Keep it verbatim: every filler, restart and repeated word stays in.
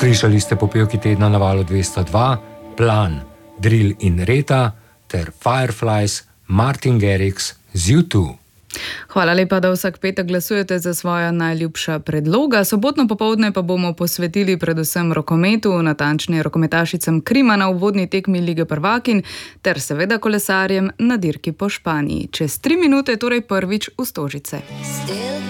Slišali ste popevki tedna na valu dvesto dva, Plan, Drill in Reta ter Fireflies, Martin Garrix z U dva. Hvala lepa, da vsak petek glasujete za svoja najljubša predloga. Sobotno popoldne pa bomo posvetili predvsem rokometu, natančneje rokometašicam Krima na uvodni tekmi Lige prvakinj ter seveda kolesarjem na dirki po Španiji. Čez tri minute torej prvič v Stožice.